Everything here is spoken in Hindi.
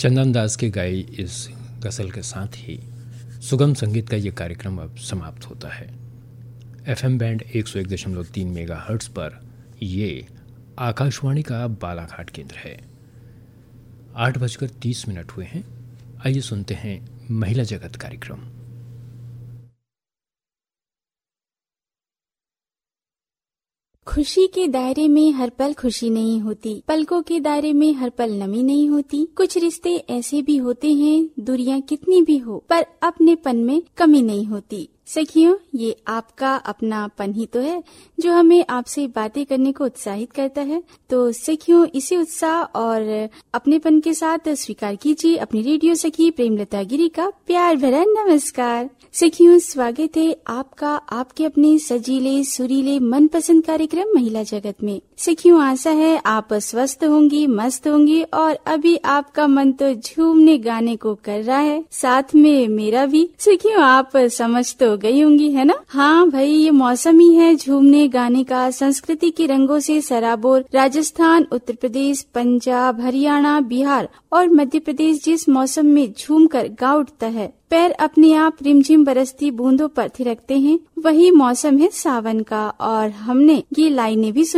चंदन दास की गाई इस गज़ल के साथ ही सुगम संगीत का ये कार्यक्रम अब समाप्त होता है। FM बैंड 101.3 मेगाहर्ट्ज़ पर ये आकाशवाणी का बालाघाट केंद्र है। 8:30 हुए हैं। आइए सुनते हैं महिला जगत कार्यक्रम। खुशी के दायरे में हर पल खुशी नहीं होती, पलकों के दायरे में हर पल नमी नहीं होती। कुछ रिश्ते ऐसे भी होते हैं, दूरियां कितनी भी हो पर अपनेपन में कमी नहीं होती। सखियों, ये आपका अपनापन ही तो है जो हमें आपसे बातें करने को उत्साहित करता है। तो सखियों, इसी उत्साह और अपनेपन के साथ स्वीकार कीजिए अपनी रेडियो सखी प्रेमलता गिरी का प्यार भरा नमस्कार। सखियों, स्वागत है आपका आपके अपने सजीले सुरीले मनपसंद कार्यक्रम महिला जगत में। सखियों, आशा है आप स्वस्थ होंगी, मस्त होंगी और अभी आपका मन तो झूमने गाने को कर रहा है, साथ में मेरा भी। सखियों, आप समझ तो गई होंगी, है ना? हाँ भाई, ये मौसम ही है झूमने गाने का। संस्कृति के रंगों से सराबोर राजस्थान, उत्तर प्रदेश, पंजाब, हरियाणा, बिहार और मध्य प्रदेश जिस मौसम में झूमकर गा उठता है, पैर अपने आप रिमझिम बरसती बूंदों पर थिरकते हैं, वही मौसम है सावन का। और हमने ये लाइनें भी